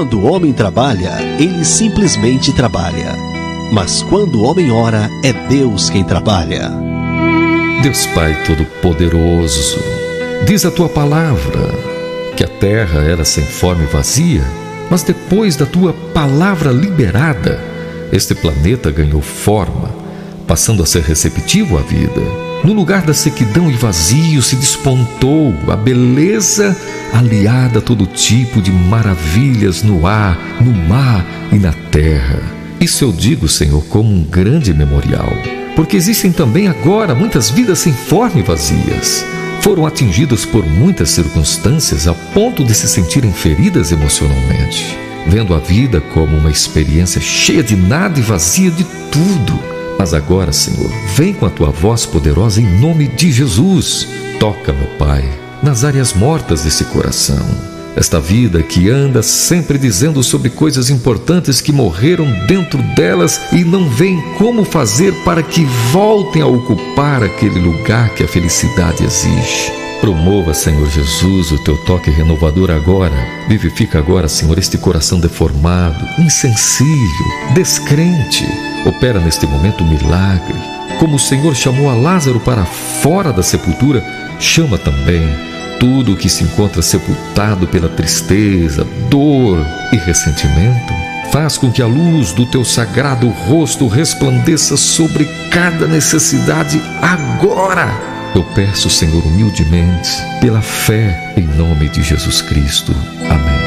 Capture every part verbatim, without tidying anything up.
Quando o homem trabalha, ele simplesmente trabalha. Mas quando o homem ora, é Deus quem trabalha. Deus Pai Todo-Poderoso, diz a tua palavra que a terra era sem forma e vazia, mas depois da tua palavra liberada, este planeta ganhou forma, passando a ser receptivo à vida. No lugar da sequidão e vazio se despontou a beleza aliada a todo tipo de maravilhas no ar, no mar e na terra. Isso eu digo, Senhor, como um grande memorial, porque existem também agora muitas vidas sem forma e vazias. Foram atingidas por muitas circunstâncias a ponto de se sentirem feridas emocionalmente, vendo a vida como uma experiência cheia de nada e vazia de tudo. Mas agora, Senhor, vem com a tua voz poderosa em nome de Jesus. Toca, meu Pai, nas áreas mortas desse coração. Esta vida que anda sempre dizendo sobre coisas importantes que morreram dentro delas e não veem como fazer para que voltem a ocupar aquele lugar que a felicidade exige. Promova, Senhor Jesus, o teu toque renovador agora. Vivifica agora, Senhor, este coração deformado, insensível, descrente. Opera neste momento um milagre. Como o Senhor chamou a Lázaro para fora da sepultura, chama também tudo o que se encontra sepultado pela tristeza, dor e ressentimento. Faz com que a luz do teu sagrado rosto resplandeça sobre cada necessidade agora. Eu peço, Senhor, humildemente, pela fé em nome de Jesus Cristo. Amém.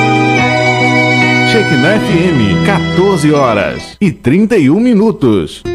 Shekinah F M, quatorze horas e trinta e um minutos.